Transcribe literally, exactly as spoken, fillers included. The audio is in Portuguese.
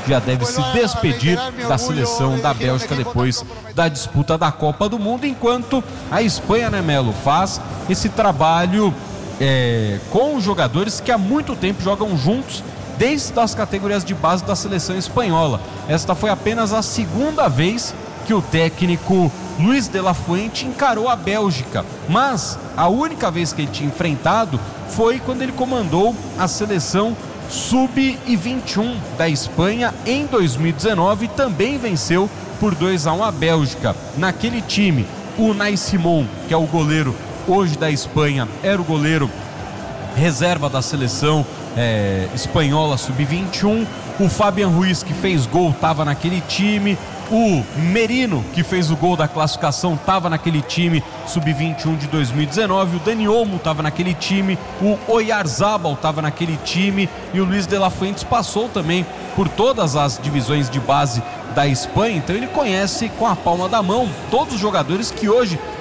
já deve se despedir da seleção da Bélgica depois da disputa da Copa do Mundo, enquanto a Espanha, né, Melo, faz esse trabalho é, com jogadores que há muito tempo jogam juntos desde as categorias de base da seleção espanhola. Esta foi apenas a segunda vez que o técnico Luis de la Fuente encarou a Bélgica, mas a única vez que ele tinha enfrentado foi quando ele comandou a seleção sub vinte e um da Espanha em dois mil e dezenove, também venceu por dois a um a Bélgica. Naquele time, o Unai Simón, que é o goleiro hoje da Espanha, era o goleiro reserva da seleção é, espanhola sub vinte e um. O Fabian Ruiz, que fez gol, estava naquele time. O Merino, que fez o gol da classificação, estava naquele time sub vinte e um de dois mil e dezenove. O Dani Olmo estava naquele time. O Oyarzabal estava naquele time. E o Luis de la Fuentes passou também por todas as divisões de base da Espanha. Então ele conhece com a palma da mão todos os jogadores que hoje